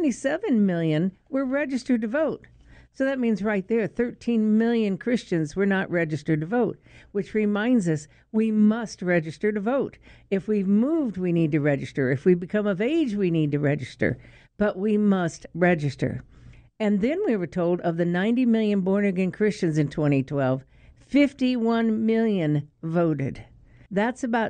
77 million were registered to vote. So that means right there, 13 million Christians were not registered to vote, which reminds us we must register to vote. If we've moved, we need to register. If we become of age, we need to register. But we must register. And then we were told of the 90 million born-again Christians in 2012, 51 million voted. That's about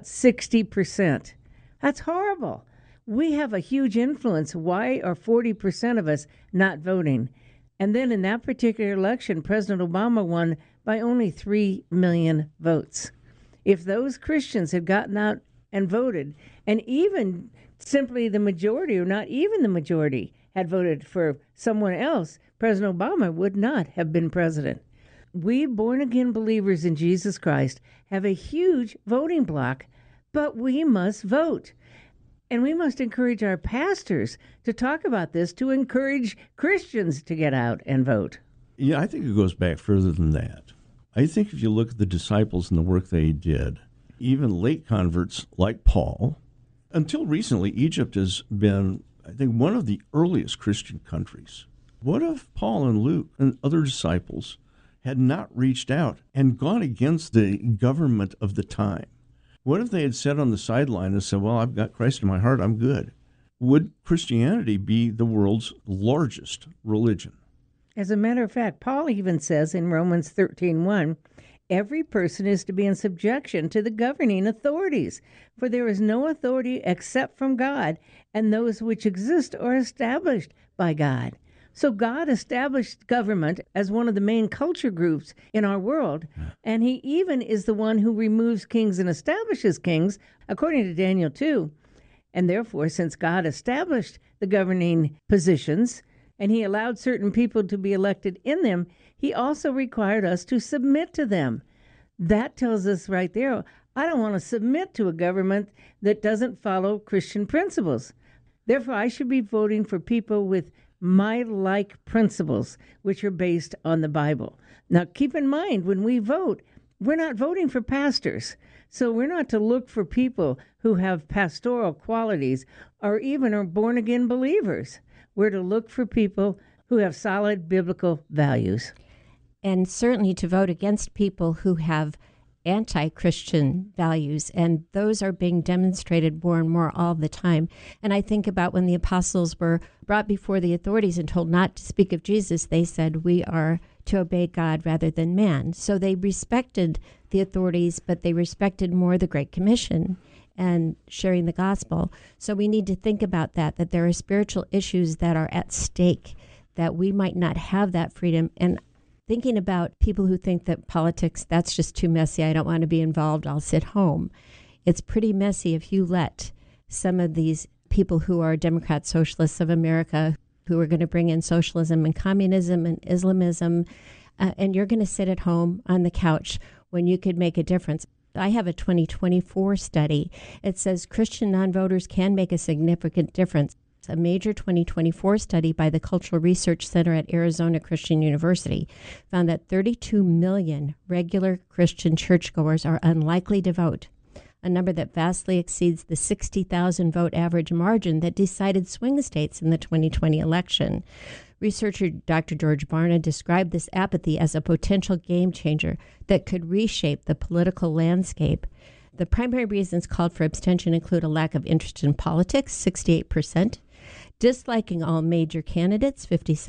60%. That's horrible. We have a huge influence. Why are 40% of us not voting? And then in that particular election, President Obama won by only 3 million votes. If those Christians had gotten out and voted, and even simply the majority, or not even the majority, had voted for someone else, President Obama would not have been president. We born-again believers in Jesus Christ have a huge voting bloc, but we must vote. And we must encourage our pastors to talk about this, to encourage Christians to get out and vote. Yeah, I think it goes back further than that. I think if you look at the disciples and the work they did, even late converts like Paul, until recently, Egypt has been, I think, one of the earliest Christian countries. What if Paul and Luke and other disciples had not reached out and gone against the government of the time? What if they had sat on the sideline and said, well, I've got Christ in my heart, I'm good? Would Christianity be the world's largest religion? As a matter of fact, Paul even says in Romans 13:1, every person is to be in subjection to the governing authorities, for there is no authority except from God, and those which exist are established by God. So God established government as one of the main culture groups in our world, and he even is the one who removes kings and establishes kings, according to Daniel 2. And therefore, since God established the governing positions, and he allowed certain people to be elected in them, he also required us to submit to them. That tells us right there, I don't want to submit to a government that doesn't follow Christian principles. Therefore, I should be voting for people with my like principles, which are based on the Bible. Now, keep in mind, when we vote, we're not voting for pastors. So we're not to look for people who have pastoral qualities or even are born-again believers. We're to look for people who have solid biblical values. And certainly to vote against people who have anti-Christian values, and those are being demonstrated more and more all the time. And I think about when the apostles were brought before the authorities and told not to speak of Jesus, they said, we are to obey God rather than man. So they respected the authorities, but they respected more the Great Commission and sharing the gospel. So we need to think about that there are spiritual issues that are at stake, that we might not have that freedom. And thinking about people who think that politics, that's just too messy, I don't want to be involved, I'll sit home. It's pretty messy if you let some of these people who are Democrat Socialists of America, who are going to bring in socialism and communism and Islamism, and you're going to sit at home on the couch when you could make a difference. I have a 2024 study. It says Christian non-voters can make a significant difference. A major 2024 study by the Cultural Research Center at Arizona Christian University found that 32 million regular Christian churchgoers are unlikely to vote, a number that vastly exceeds the 60,000 vote average margin that decided swing states in the 2020 election. Researcher Dr. George Barna described this apathy as a potential game changer that could reshape the political landscape. The primary reasons called for abstention include a lack of interest in politics, 68%, disliking all major candidates,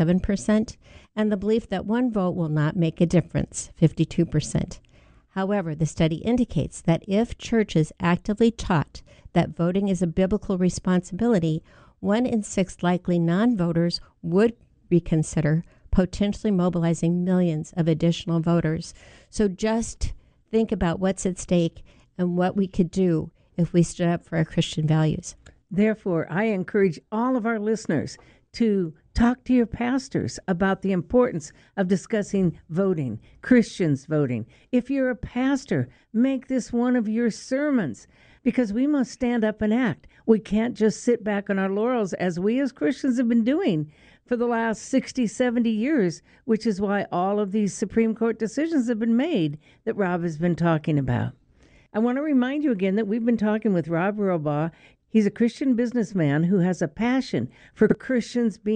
57%, and the belief that one vote will not make a difference, 52%. However, the study indicates that if churches actively taught that voting is a biblical responsibility, 1 in 6 likely non-voters would reconsider potentially mobilizing millions of additional voters. So just think about what's at stake and what we could do if we stood up for our Christian values. Therefore, I encourage all of our listeners to talk to your pastors about the importance of discussing voting, Christians voting. If you're a pastor, make this one of your sermons, because we must stand up and act. We can't just sit back on our laurels as we as Christians have been doing for the last 60, 70 years, which is why all of these Supreme Court decisions have been made that Rob has been talking about. I want to remind you again that we've been talking with Rob Robaugh. He's a Christian businessman who has a passion for Christians being